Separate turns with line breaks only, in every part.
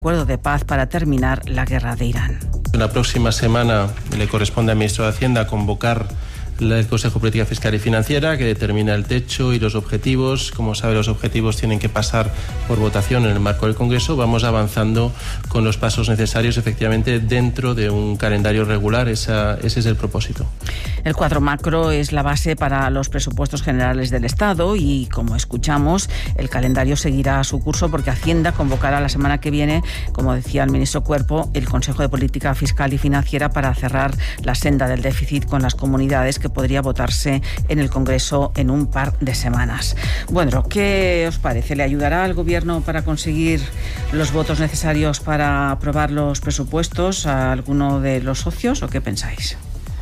acuerdo de paz para terminar la guerra de Irán.
La próxima semana le corresponde al ministro de Hacienda convocar el Consejo de Política Fiscal y Financiera, que determina el techo y los objetivos. Como sabe, los objetivos tienen que pasar por votación en el marco del Congreso. Vamos avanzando con los pasos necesarios, efectivamente, dentro de un calendario regular. Ese es el propósito.
El cuadro macro es la base para los presupuestos generales del Estado y, como escuchamos, el calendario seguirá su curso porque Hacienda convocará la semana que viene, como decía el ministro Cuerpo, el Consejo de Política Fiscal y Financiera para cerrar la senda del déficit con las comunidades, que podría votarse en el Congreso en un par de semanas. Bueno, ¿qué os parece? ¿Le ayudará al Gobierno para conseguir los votos necesarios para aprobar los presupuestos a alguno de los socios o qué pensáis?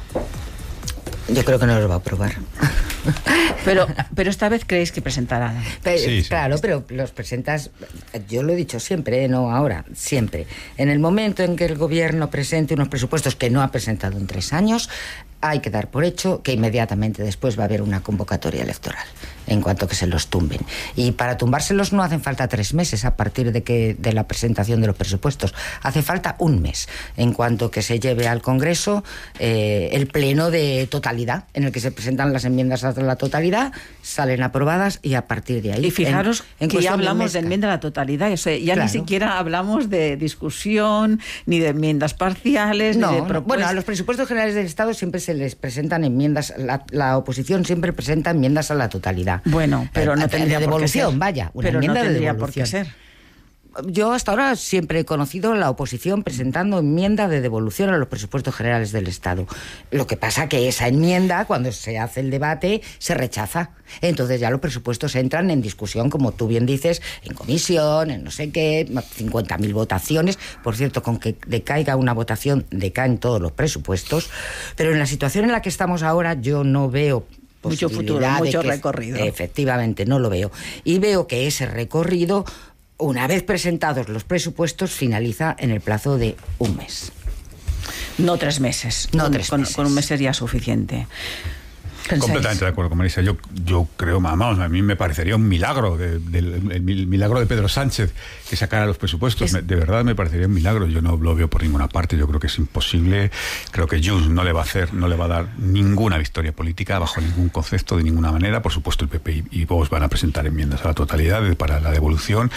Yo creo que no los va a aprobar.
Pero esta vez creéis que presentarán.
Sí. Claro, pero los presentas, yo lo he dicho siempre, no ahora, siempre. En el momento en que el Gobierno presente unos presupuestos que no ha presentado en 3 años, hay que dar por hecho que inmediatamente después va a haber una convocatoria electoral, en cuanto que se los tumben. Y para tumbárselos no hacen falta 3 meses a partir de la presentación de los presupuestos. Hace falta 1 mes, en cuanto que se lleve al Congreso el pleno de totalidad, en el que se presentan las enmiendas a la totalidad, salen aprobadas y a partir de ahí...
Y fijaros que ya hablamos de enmienda a la totalidad, o sea, ya claro. Ni siquiera hablamos de discusión, ni de enmiendas parciales, ni de propuestas.
Bueno, a los presupuestos generales del Estado siempre se les presentan enmiendas, la oposición siempre presenta enmiendas a la totalidad.
Bueno, pero no tendría
de devolución,
por qué ser.
Vaya, una
pero
enmienda
no tendría
de devolución.
Por qué ser.
Yo hasta ahora siempre he conocido la oposición presentando enmienda de devolución a los presupuestos generales del Estado. Lo que pasa que esa enmienda, cuando se hace el debate, se rechaza. Entonces ya los presupuestos entran en discusión, como tú bien dices, en comisión, en no sé qué, 50.000 votaciones. Por cierto, con que decaiga una votación, decaen todos los presupuestos. Pero en la situación en la que estamos ahora, yo no veo
mucho futuro, mucho recorrido.
Efectivamente, no lo veo. Y veo que ese recorrido, una vez presentados los presupuestos, finaliza en el plazo de 1 mes.
No 3 meses.
No 3 meses.
Con 1 mes sería suficiente.
Completamente de acuerdo con Marisa. Yo creo, vamos, a mí me parecería un milagro, el milagro de Pedro Sánchez que sacara los presupuestos. De verdad me parecería un milagro. Yo no lo veo por ninguna parte. Yo creo que es imposible. Creo que Junts no le va a dar ninguna victoria política bajo ningún concepto, de ninguna manera. Por supuesto, el PP y Vox van a presentar enmiendas a la totalidad para la devolución.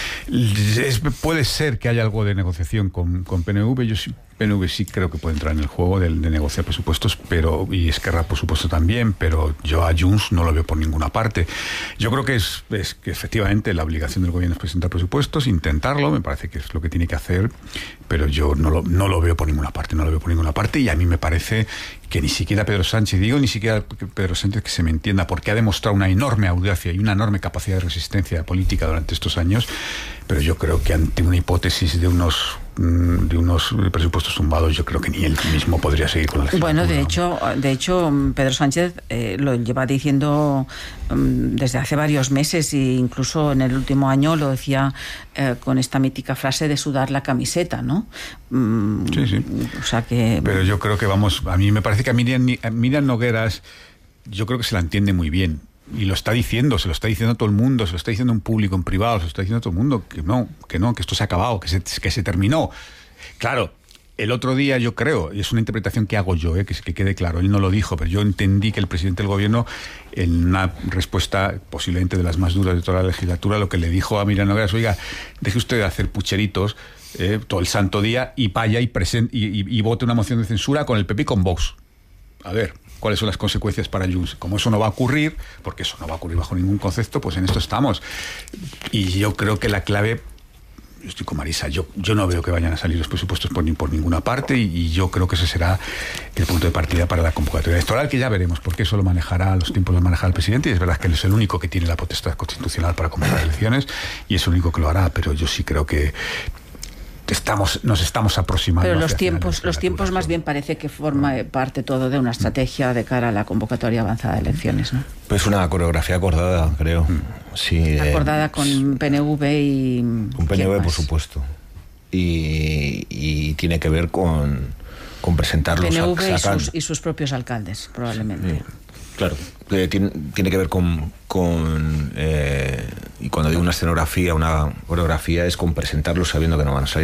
Puede ser que haya algo de negociación con PNV. PNV sí creo que puede entrar en el juego de negociar presupuestos, y Esquerra, por supuesto, también, pero yo a Junts no lo veo por ninguna parte. Yo creo que es que efectivamente la obligación del gobierno es presentar presupuestos, intentarlo, me parece que es lo que tiene que hacer, pero yo no lo veo por ninguna parte, y a mí me parece que ni siquiera Pedro Sánchez, que se me entienda, porque ha demostrado una enorme audacia y una enorme capacidad de resistencia política durante estos años, pero yo creo que ante una hipótesis de unos presupuestos tumbados, yo creo que ni él mismo podría seguir con la legislatura.
Bueno, de hecho, Pedro Sánchez lo lleva diciendo desde hace varios meses, e incluso en el último año lo decía con esta mítica frase de sudar la camiseta, ¿no?
Sí.
O sea que...
Pero yo creo que a mí me parece que a Miriam Nogueras, yo creo que se la entiende muy bien. Y lo está diciendo, se lo está diciendo a todo el mundo, se lo está diciendo en público, en privado, se lo está diciendo a todo el mundo, que esto se ha acabado, que se terminó. Claro, el otro día yo creo, y es una interpretación que hago yo, que quede claro, él no lo dijo, pero yo entendí que el presidente del gobierno, en una respuesta posiblemente de las más duras de toda la legislatura, lo que le dijo a Miriam Nogueras: oiga, deje usted de hacer pucheritos todo el santo día y vaya y vote una moción de censura con el PP y con Vox. A ver, ¿cuáles son las consecuencias para Junts? Como eso no va a ocurrir, porque eso no va a ocurrir bajo ningún concepto, pues en esto estamos. Y yo creo que la clave, yo estoy con Marisa, yo no veo que vayan a salir los presupuestos por ninguna parte, y yo creo que ese será el punto de partida para la convocatoria electoral, que ya veremos, porque eso los tiempos lo manejará el presidente, y es verdad que él es el único que tiene la potestad constitucional para convocar elecciones, y es el único que lo hará, pero yo sí creo que nos estamos aproximando.
Pero los tiempos más bien parece que forma parte todo de una estrategia de cara a la convocatoria avanzada de elecciones, ¿no?
Pues una coreografía acordada, creo. Sí,
acordada con PNV y...
Con PNV, por supuesto. Y tiene que ver con presentar los...
PNV y sus propios alcaldes, probablemente.
Sí. Claro, tiene que ver con y cuando digo una escenografía, una coreografía, es con presentarlos sabiendo que no van a salir.